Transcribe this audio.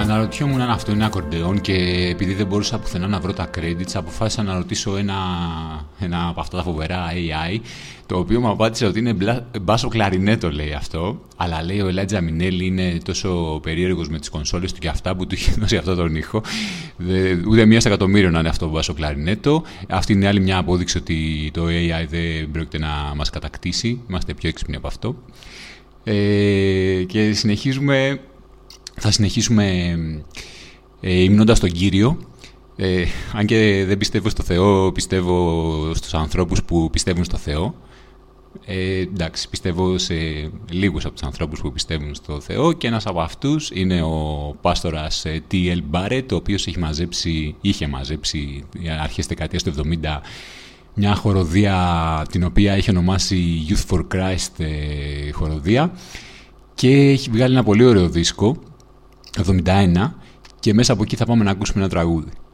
Αναρωτιόμουν αν αυτό είναι ακορντεόν και επειδή δεν μπορούσα πουθενά να βρω τα credits, αποφάσισα να ρωτήσω ένα από αυτά τα φοβερά AI, το οποίο μου απάντησε ότι είναι μπάσο κλαρινέτο, λέει αυτό, αλλά λέει ο Ελάτζα Μινέλη είναι τόσο περίεργος με τις κονσόλες του και αυτά που του είχε δώσει αυτό τον ήχο. Ούτε μία στα εκατομμύριο να είναι αυτό μπάσο κλαρινέτο. Αυτή είναι άλλη μια απόδειξη ότι το AI δεν πρόκειται να μας κατακτήσει. Είμαστε πιο έξυπνοι από αυτό. Και θα συνεχίσουμε υμνώντας τον Κύριο. Αν και δεν πιστεύω στο Θεό, πιστεύω στους ανθρώπους που πιστεύουν στο Θεό. Εντάξει, πιστεύω σε λίγους από τους ανθρώπους που πιστεύουν στο Θεό και ένας από αυτούς είναι ο πάστορας T.L. Barrett, ο οποίος είχε μαζέψει αρχές δεκαετίας του 70 μια χοροδία την οποία έχει ονομάσει Youth for Christ χοροδία και έχει βγάλει ένα πολύ ωραίο δίσκο 71 και μέσα από εκεί θα πάμε να ακούσουμε ένα τραγούδι.